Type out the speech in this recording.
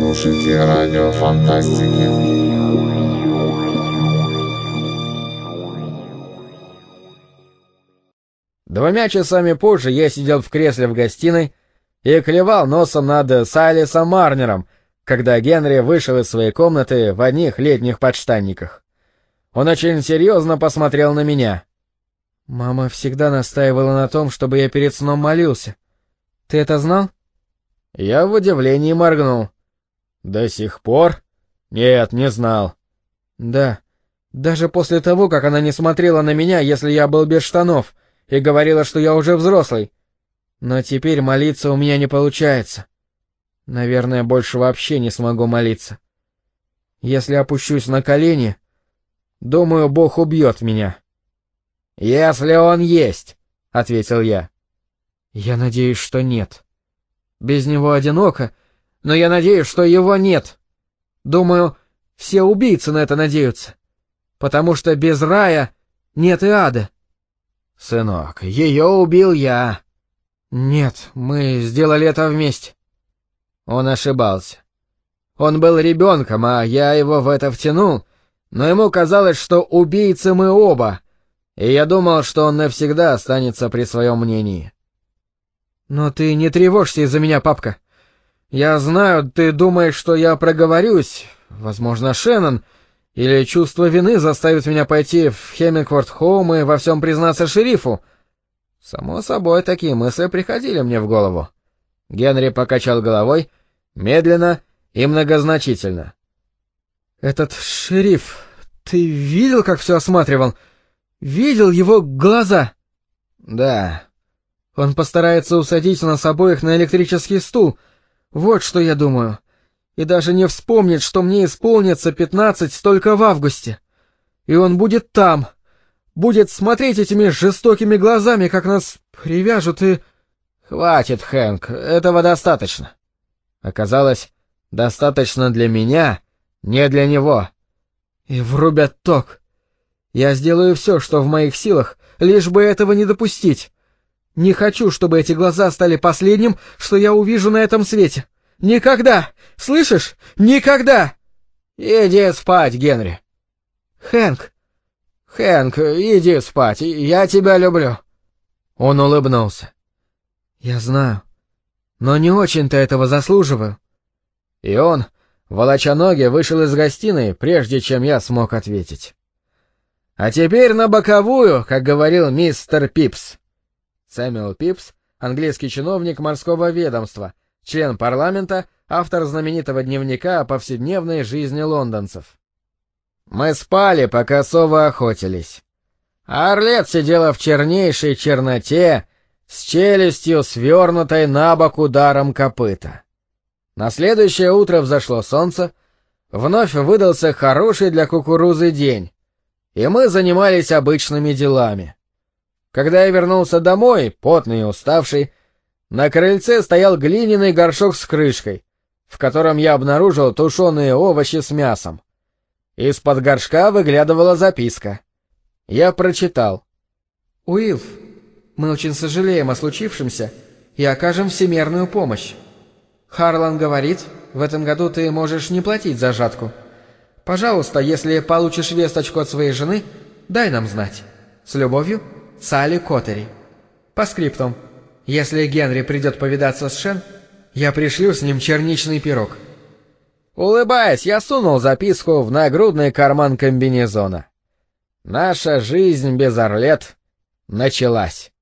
слушаете радио Фантастики. Двумя часами позже я сидел в кресле в гостиной и клевал носом над Сайлисом Марнером, когда Генри вышел из своей комнаты в одних летних подштанниках. Он очень серьезно посмотрел на меня. «Мама всегда настаивала на том, чтобы я перед сном молился. Ты это знал?» Я в удивлении моргнул. «До сих пор? Нет, не знал». «Да, даже после того, как она не смотрела на меня, если я был без штанов, и говорила, что я уже взрослый. Но теперь молиться у меня не получается. Наверное, больше вообще не смогу молиться. Если опущусь на колени, думаю, Бог убьет меня». «Если он есть», — ответил я. «Я надеюсь, что нет. Без него одиноко, но я надеюсь, что его нет. Думаю, все убийцы на это надеются, потому что без рая нет и ада». «Сынок, ее убил я». «Нет, мы сделали это вместе». Он ошибался. Он был ребенком, а я его в это втянул, но ему казалось, что убийцы мы оба, и я думал, что он навсегда останется при своем мнении. «Но ты не тревожься из-за меня, папка. Я знаю, ты думаешь, что я проговорюсь, возможно, Шеннон, или чувство вины заставит меня пойти в Хеммингфорд-Хоум и во всем признаться шерифу». Само собой, такие мысли приходили мне в голову. Генри покачал головой, медленно и многозначительно. «Этот шериф, ты видел, как все осматривал? Видел его глаза?» «Да». «Он постарается усадить нас обоих на электрический стул. Вот что я думаю. И даже не вспомнит, что мне исполнится 15 только в августе. И он будет там, будет смотреть этими жестокими глазами, как нас привяжут и...» «Хватит, Хэнк, этого достаточно». Оказалось, достаточно для меня, не для него. «И врубят ток. Я сделаю все, что в моих силах, лишь бы этого не допустить. Не хочу, чтобы эти глаза стали последним, что я увижу на этом свете. Никогда! Слышишь? Никогда!» «Иди спать, Генри». «Хэнк!» «Хэнк, иди спать, я тебя люблю». Он улыбнулся. «Я знаю, но не очень-то этого заслуживаю». И он, волоча ноги, вышел из гостиной, прежде чем я смог ответить. «А теперь на боковую», как говорил мистер Пипс. Сэмюэл Пипс, английский чиновник морского ведомства, член парламента, автор знаменитого дневника о повседневной жизни лондонцев. Мы спали, пока совы охотились. А Арлет сидела в чернейшей черноте, с челюстью, свернутой на бок ударом копыта. На следующее утро взошло солнце, вновь выдался хороший для кукурузы день, и мы занимались обычными делами. Когда я вернулся домой, потный и уставший, на крыльце стоял глиняный горшок с крышкой, в котором я обнаружил тушеные овощи с мясом. Из-под горшка выглядывала записка. Я прочитал. «Уилф, мы очень сожалеем о случившемся и окажем всемерную помощь. Харлан говорит, в этом году ты можешь не платить за жатку. Пожалуйста, если получишь весточку от своей жены, дай нам знать. С любовью, Салли Коттери. По скриптум. Если Генри придет повидаться с Шен, я пришлю с ним черничный пирог». Улыбаясь, я сунул записку в нагрудный карман комбинезона. Наша жизнь без Арлет началась.